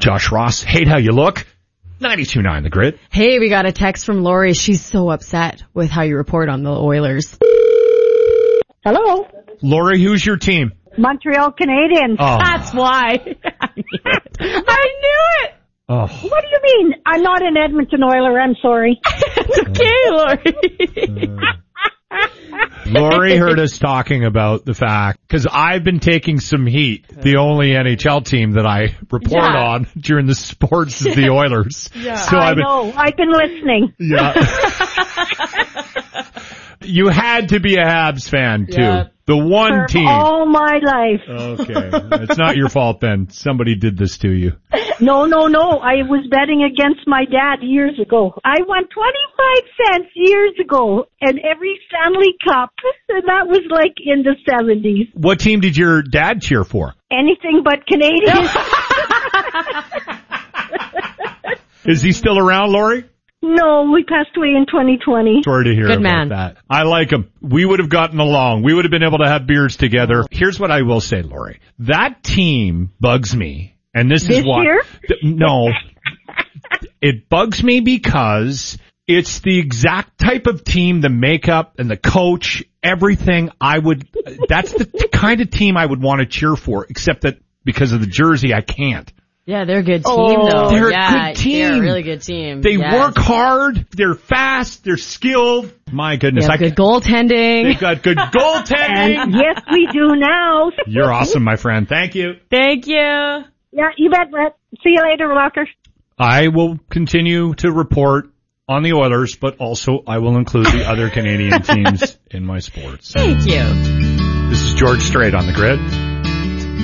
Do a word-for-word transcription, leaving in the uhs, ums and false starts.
Josh Ross, hate how you look. ninety-two point nine The Grid. Hey, we got a text from Lori. She's so upset with how you report on the Oilers. Hello. Lori, who's your team? Montreal Canadiens. Oh. That's why. I knew it. I knew it. Oh. What do you mean? I'm not an Edmonton Oiler. I'm sorry. It's okay, Lori. Lori heard us talking about the fact, because I've been taking some heat. The only N H L team that I report Yeah. on during the sports is the Oilers. Yeah. So I I've been, know. I've been listening. Yeah. You had to be a Habs fan, too. Yeah. The one For team. all my life. Okay. It's not your fault then. Somebody did this to you. No, no, no. I was betting against my dad years ago. I won twenty-five cents years ago and every Stanley Cup. And that was like in the seventies. What team did your dad cheer for? Anything but Canadians. Is he still around, Lori? No, we passed away in twenty twenty. Sorry to hear Good about man. that. I like him. We would have gotten along. We would have been able to have beers together. Here's what I will say, Lori. That team bugs me. And this, This is why. year? Th- no. It bugs me because it's the exact type of team, the makeup and the coach, everything I would, that's the t- kind of team I would want to cheer for, except that because of the jersey, I can't. Yeah, they're a good team, Oh, though. they're a yeah, good team. They're a really good team. They Yes. work hard. They're fast. They're skilled. My They goodness. have I good goaltending. They've got good goaltending. And yes, we do now. You're awesome, my friend. Thank you. Thank you. Yeah, you bet, Brett. See you later, Walker. I will continue to report on the Oilers, but also I will include the other Canadian teams in my sports. Thank you. This is George Strait on The Grid.